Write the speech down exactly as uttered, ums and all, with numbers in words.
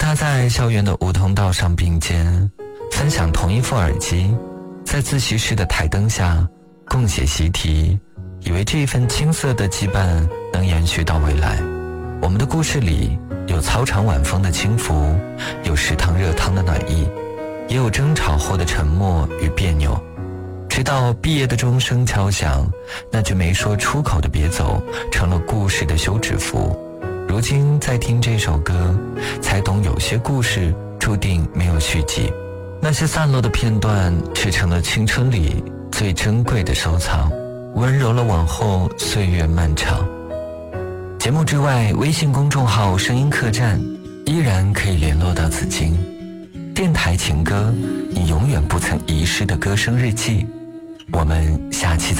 他在校园的梧桐道上并肩，分享同一副耳机，在自习室的台灯下共写习题，以为这一份青涩的羁绊能延续到未来。我们的故事里有操场晚风的轻浮，有食堂热汤的暖意，也有争吵后的沉默与别扭。直到毕业的钟声敲响，那句没说出口的别走成了故事的休止符。如今再听这首歌，才懂有些故事注定没有续集，那些散落的片段却成了青春里最珍贵的收藏，温柔了往后岁月漫长。节目之外，微信公众号声音客栈依然可以联络到紫金。电台情歌，你永远不曾遗失的歌声日记。我们下期再